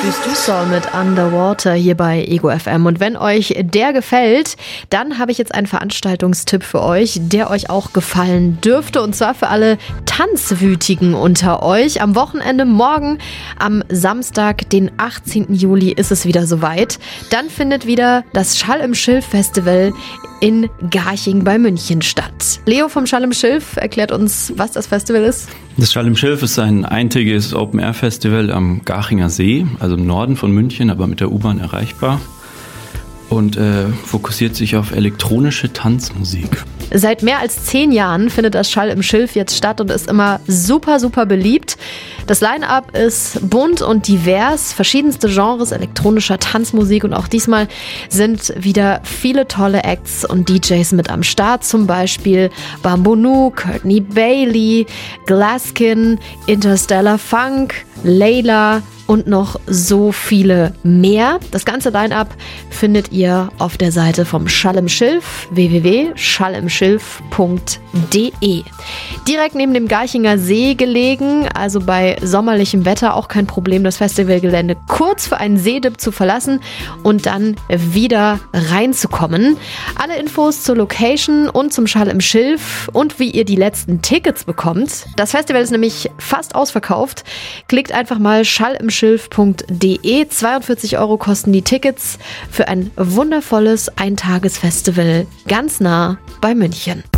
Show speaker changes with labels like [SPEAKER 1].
[SPEAKER 1] Soul mit Underwater hier bei Ego FM. Und wenn euch der gefällt, dann habe ich jetzt einen Veranstaltungstipp für euch, der euch auch gefallen dürfte. Und zwar für alle Tanzwütigen unter euch. Am Wochenende morgen, am Samstag, den 18. Juli, ist es wieder soweit. Dann findet wieder das Schall im Schilf Festival in Garching bei München statt. Leo vom Schall im Schilf erklärt uns, was das Festival ist.
[SPEAKER 2] Das Schall im Schilf ist ein eintägiges Open-Air-Festival am Garchinger See, also im Norden von München, aber mit der U-Bahn erreichbar. Und fokussiert sich auf elektronische Tanzmusik.
[SPEAKER 1] Seit mehr als 10 Jahren findet das Schall im Schilf jetzt statt und ist immer super, super beliebt. Das Line-Up ist bunt und divers, verschiedenste Genres elektronischer Tanzmusik und auch diesmal sind wieder viele tolle Acts und DJs mit am Start, zum Beispiel Bamboo, Courtney Bailey, Glaskin, Interstellar Funk, Layla und noch so viele mehr. Das ganze Line-Up findet ihr auf der Seite vom Schall im Schilf, www.schallimschilf.de. Direkt neben dem Garchinger See gelegen, also bei sommerlichem Wetter auch kein Problem, das Festivalgelände kurz für einen Seedip zu verlassen und dann wieder reinzukommen. Alle Infos zur Location und zum Schall im Schilf und wie ihr die letzten Tickets bekommt. Das Festival ist nämlich fast ausverkauft. Klickt einfach mal schallimschilf.de. 42 € kosten die Tickets für ein wundervolles Eintagesfestival ganz nah bei München.